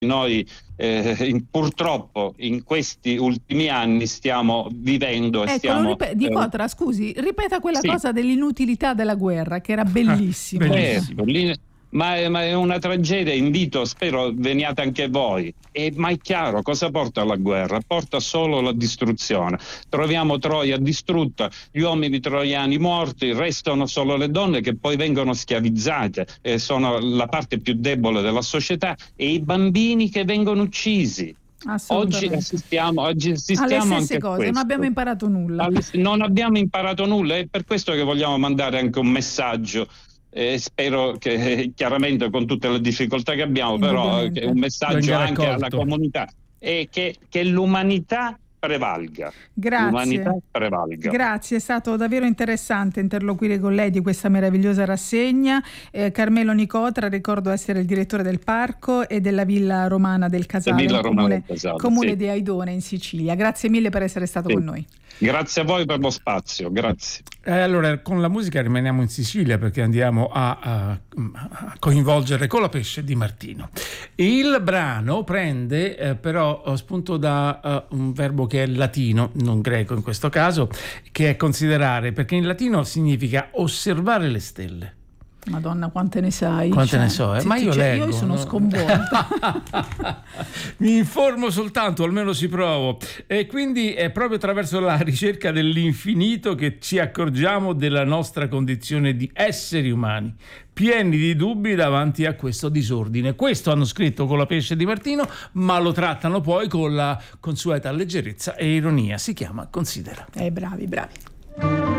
noi purtroppo in questi ultimi anni stiamo vivendo e stiamo... Nicotra, scusi, ripeta quella sì. cosa dell'inutilità della guerra, che era bellissima. Bellissimo. Ma è una tragedia, invito, spero veniate anche voi. Ma è chiaro, cosa porta la guerra? Porta solo la distruzione. Troviamo Troia distrutta, gli uomini troiani morti, restano solo le donne che poi vengono schiavizzate, sono la parte più debole della società, e i bambini che vengono uccisi. Oggi assistiamo alle stesse cose, non abbiamo imparato nulla. Non abbiamo imparato nulla, è per questo che vogliamo mandare anche un messaggio. Spero che, chiaramente con tutte le difficoltà che abbiamo, però che un messaggio anche alla comunità, e che l'umanità prevalga. Grazie. L'umanità prevalga. Grazie, è stato davvero interessante interloquire con lei di questa meravigliosa rassegna. Carmelo Nicotra, ricordo essere il direttore del parco e della Villa Romana del Casale, comune di Aidone in Sicilia. Grazie mille per essere stato con noi. Grazie a voi per lo spazio, grazie. Allora, con la musica rimaniamo in Sicilia, perché andiamo a coinvolgere Colapesce di Martino. Il brano prende però spunto da un verbo che è latino, non greco in questo caso, che è considerare, perché in latino significa osservare le stelle. Madonna, quante ne sai? Quante ne so, ma io leggo. Io sono sconvolta. Mi informo soltanto, almeno ci provo. E quindi è proprio attraverso la ricerca dell'infinito che ci accorgiamo della nostra condizione di esseri umani, pieni di dubbi davanti a questo disordine. Questo hanno scritto Colapesce di Martino, ma lo trattano poi con la consueta leggerezza e ironia. Si chiama Considera. Bravi.